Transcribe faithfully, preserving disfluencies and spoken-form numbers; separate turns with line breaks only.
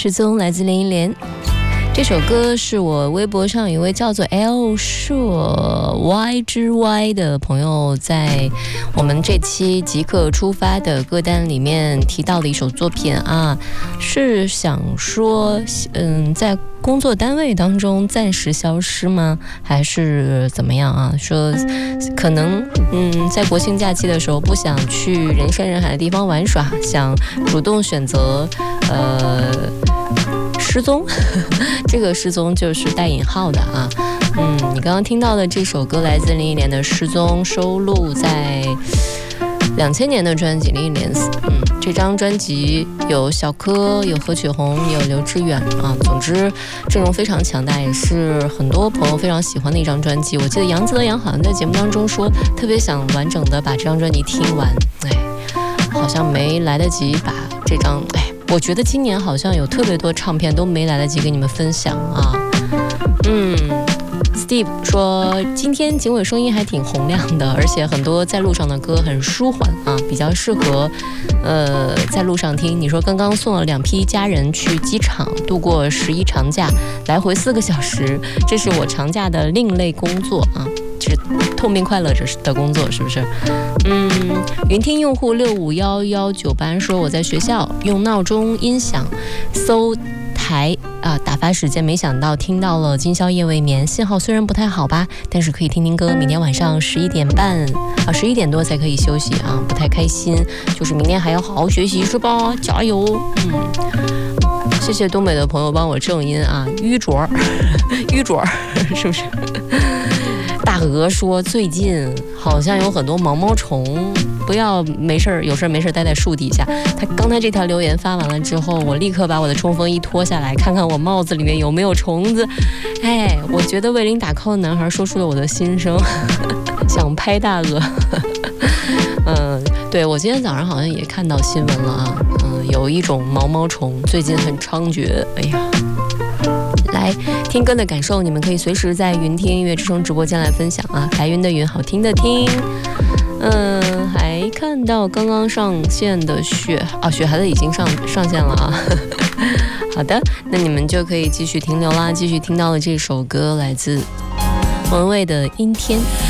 失踪来自林忆莲。这首歌是我微博上有一位叫做 L 社 Y 之 Y 的朋友在我们这期即刻出发的歌单里面提到的一首作品啊，是想说嗯，在工作单位当中暂时消失吗？还是怎么样啊？说可能嗯，在国庆假期的时候不想去人山人海的地方玩耍，想主动选择呃失踪，这个失踪就是带引号的啊。嗯，你刚刚听到的这首歌来自林忆莲的《失踪》，收录在两千年的专辑《林忆莲》。嗯，这张专辑有小柯，有何曲红，有刘志远啊。总之，阵容非常强大，也是很多朋友非常喜欢的一张专辑。我记得杨泽阳好像在节目当中说，特别想完整的把这张专辑听完，哎，好像没来得及把这张哎。我觉得今年好像有特别多唱片都没来得及给你们分享啊。嗯 Steve 说今天警卫声音还挺洪亮的，而且很多在路上的歌很舒缓啊，比较适合呃在路上听。你说刚刚送了两批家人去机场度过十一长假，来回四个小时，这是我长假的另类工作啊，就是痛并快乐着的工作，是不是？嗯，云听用户六五幺幺九八说我在学校用闹钟音响搜台啊打发时间，没想到听到了今宵夜未眠，信号虽然不太好吧，但是可以听听歌。明天晚上十一点半啊十一点多才可以休息啊，不太开心，就是明天还要好好学习是吧？加油！嗯，谢谢东北的朋友帮我正音啊，淤浊淤浊是不是？大鹅说最近好像有很多毛毛虫，不要没事有事没事待在树底下。他刚才这条留言发完了之后，我立刻把我的冲锋衣脱下来，看看我帽子里面有没有虫子。哎，我觉得为零打 call 的男孩说出了我的心声，想拍大鹅。嗯，对，我今天早上好像也看到新闻了啊，嗯，有一种毛毛虫最近很猖獗，哎呀。来听歌的感受，你们可以随时在云听音乐之声直播间来分享啊，白云的云，好听的听。嗯，还看到刚刚上线的雪啊，雪孩子已经上上线了啊。好的，那你们就可以继续停留啦，继续听到了这首歌来自文蔚的《阴天》。